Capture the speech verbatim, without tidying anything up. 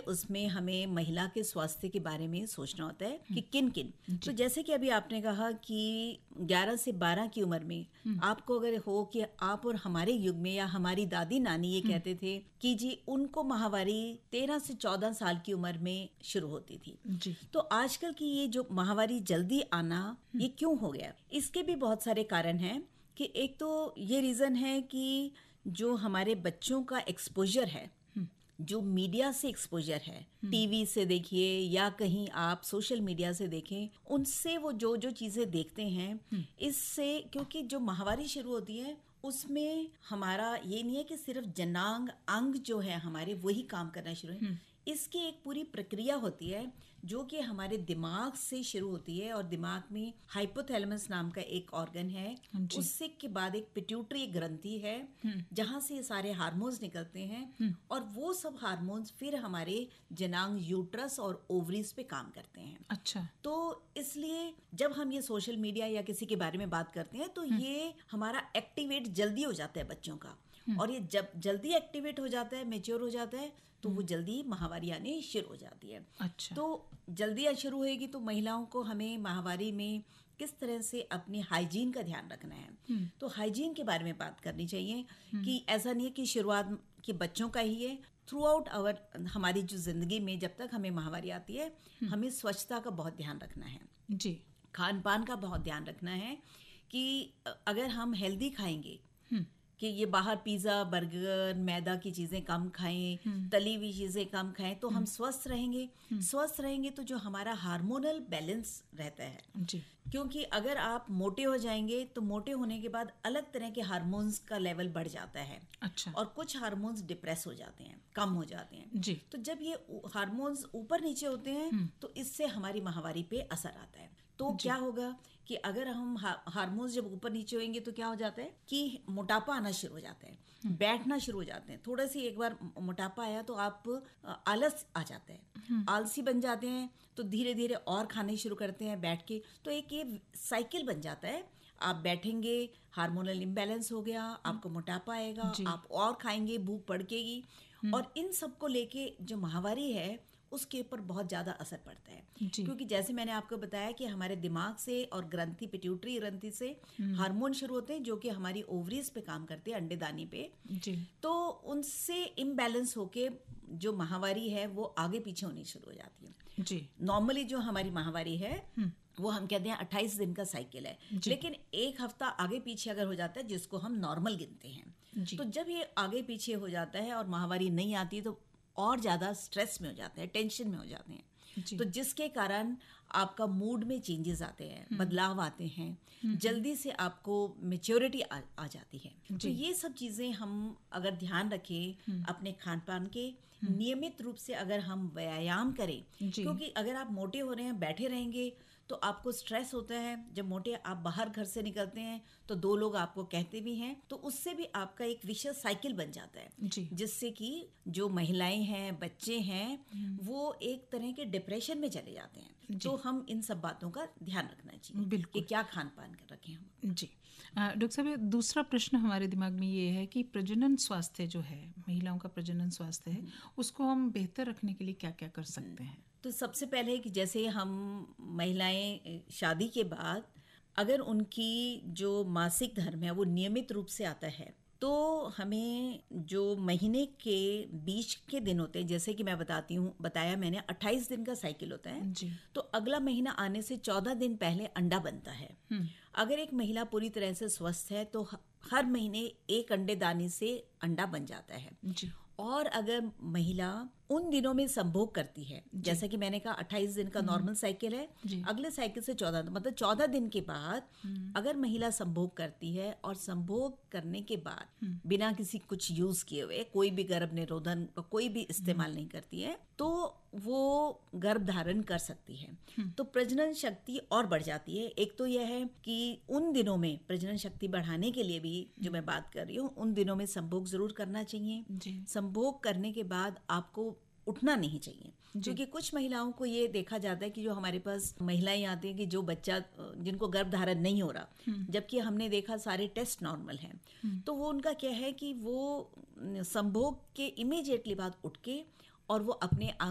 उसमें हमें महिला के स्वास्थ्य के बारे में सोचना होता है कि किन किन। तो जैसे कि अभी आपने कहा कि ग्यारह से बारह की उम्र में आपको अगर हो कि आप और हमारे युग में या हमारी दादी नानी ये कहते थे कि जी उनको माहवारी तेरह से चौदह साल की उम्र में शुरू होती थी जी। तो आजकल की ये जो माहवारी जल्दी आना ये क्यों हो गया? इसके भी बहुत सारे कारण हैं कि एक तो ये रीजन है कि जो हमारे बच्चों का एक्सपोजर है, जो मीडिया से एक्सपोजर है, टीवी से देखिए या कहीं आप सोशल मीडिया से देखें, उनसे वो जो जो चीजें देखते हैं, इससे क्योंकि जो माहवारी शुरू होती है उसमें हमारा ये नहीं है कि सिर्फ जनांग अंग जो है हमारे वही काम करना शुरू है, इसकी एक पूरी प्रक्रिया होती है जो कि हमारे दिमाग से शुरू होती है और दिमाग में हाइपोथैलेमस नाम का एक ऑर्गन है, उससे के बाद एक पिट्यूटरी ग्रंथि है जहां से ये सारे हार्मोन्स निकलते हैं और वो सब हार्मोन्स फिर हमारे जनांग यूट्रस और ओवरीज पे काम करते हैं। अच्छा। तो इसलिए जब हम ये सोशल मीडिया या किसी के बारे में बात करते हैं तो ये हमारा एक्टिवेट जल्दी हो जाता है बच्चों का, और ये जब जल्दी एक्टिवेट हो जाता है, मेच्योर हो जाता है, तो वो जल्दी माहवारी आनी शुरू हो जाती है। अच्छा। तो जल्दी शुरू होएगी तो महिलाओं को हमें माहवारी में किस तरह से अपनी हाइजीन का ध्यान रखना है, तो हाइजीन के बारे में बात करनी चाहिए कि ऐसा नहीं है कि शुरुआत के बच्चों का ही है, थ्रू आउट आवर हमारी जो जिंदगी में जब तक हमें माहवारी आती है हमें स्वच्छता का बहुत ध्यान रखना है जी। खान पान का बहुत ध्यान रखना है कि अगर हम हेल्दी खाएंगे कि ये बाहर पिज्जा बर्गर मैदा की चीजें कम खाएं, तली हुई चीजें कम खाएं, तो हम स्वस्थ रहेंगे। स्वस्थ रहेंगे तो जो हमारा हार्मोनल बैलेंस रहता है जी। क्योंकि अगर आप मोटे हो जाएंगे तो मोटे होने के बाद अलग तरह के हार्मोन्स का लेवल बढ़ जाता है। अच्छा। और कुछ हार्मोन्स डिप्रेस हो जाते हैं, कम हो जाते हैं जी। तो जब ये हार्मोन्स ऊपर नीचे होते हैं तो इससे हमारी माहवारी पे असर आता है। तो क्या होगा कि अगर हम हार्मोन्स जब ऊपर नीचे होंगे तो क्या हो जाता है कि मोटापा आना शुरू हो जाता है, बैठना शुरू हो जाते हैं। थोड़ा सी एक बार मोटापा आया तो आप आलस आ जाता है, आलसी बन जाते हैं, तो धीरे धीरे और खाने शुरू करते हैं बैठ के, तो एक ये साइकिल बन जाता है। आप बैठेंगे, हार्मोनल इम्बैलेंस हो गया, आपको मोटापा आएगा, आप और खाएंगे, भूख भड़केगी, और इन सब को लेके जो माहवारी है उसके ऊपर बहुत ज्यादा असर पड़ता है। क्योंकि जैसे मैंने आपको बताया कि हमारे दिमाग से और ग्रंथि पिट्यूटरी ग्रंथि से हार्मोन शुरू होते हैं जो कि हमारी ओवरीज पे काम करते हैं, अंडेदानी पे जी। तो उनसे इम्बैलेंस होके जो माहवारी है वो आगे पीछे होनी शुरू हो जाती है जी। नॉर्मली जो हमारी माहवारी है वो हम कहते हैं अट्ठाईस दिन का साइकिल है, लेकिन एक हफ्ता आगे पीछे अगर हो जाता है जिसको हम नॉर्मल गिनते हैं, तो जब ये आगे पीछे हो जाता है और माहवारी नहीं आती तो और ज्यादा स्ट्रेस में हो जाते हैं, टेंशन में हो जाते हैं, तो जिसके कारण आपका मूड में चेंजेस आते हैं, बदलाव आते हैं, जल्दी से आपको मैच्योरिटी आ, आ जाती है। तो ये सब चीजें हम अगर ध्यान रखें अपने खान पान के, नियमित रूप से अगर हम व्यायाम करें, क्योंकि अगर आप मोटे हो रहे हैं बैठे रहेंगे तो आपको स्ट्रेस होता है। जब मोटे आप बाहर घर से निकलते हैं तो दो लोग आपको कहते भी हैं, तो उससे भी आपका एक विशेष साइकिल बन जाता है, जिससे कि जो महिलाएं हैं, बच्चे हैं, वो एक तरह के डिप्रेशन में चले जाते हैं। तो हम इन सब बातों का ध्यान रखना चाहिए कि क्या खान पान कर रखें हम। जी डॉक्टर साहब, दूसरा प्रश्न हमारे दिमाग में ये है कि प्रजनन स्वास्थ्य जो है, महिलाओं का प्रजनन स्वास्थ्य है, उसको हम बेहतर रखने के लिए क्या क्या कर सकते हैं? तो सबसे पहले कि जैसे हम महिलाएं शादी के बाद अगर उनकी जो मासिक धर्म है वो नियमित रूप से आता है तो हमें जो महीने के बीच के दिन होते हैं, जैसे कि मैं बताती हूँ, बताया मैंने अट्ठाईस दिन का साइकिल होता है जी। तो अगला महीना आने से चौदह दिन पहले अंडा बनता है। अगर एक महिला पूरी तरह से स्वस्थ है तो हर महीने एक अंडे दाने से अंडा बन जाता है जी। और अगर महिला उन दिनों में संभोग करती है, जैसे कि मैंने कहा अट्ठाईस दिन का नॉर्मल साइकिल है, अगले साइकिल से चौदह, मतलब चौदह दिन के बाद अगर महिला संभोग करती है और संभोग करने के बाद बिना किसी कुछ यूज किए हुए, कोई भी गर्भ निरोधन कोई भी इस्तेमाल नहीं करती है, तो वो गर्भ धारण कर सकती है। तो प्रजनन शक्ति और बढ़ जाती है। एक तो यह है कि उन दिनों में प्रजनन शक्ति बढ़ाने के लिए भी जो मैं बात कर रही हूँ, उन दिनों में संभोग जरूर करना चाहिए। संभोग करने के बाद आपको उठना नहीं चाहिए, क्योंकि कुछ महिलाओं को ये देखा जाता है कि जो हमारे पास महिलाएं आती हैं कि जो बच्चा जिनको गर्भ धारण नहीं हो रहा, जबकि हमने देखा सारे टेस्ट नॉर्मल हैं, तो वो उनका क्या है कि वो संभोग के इमीडिएटली बाद उठ के और वो अपने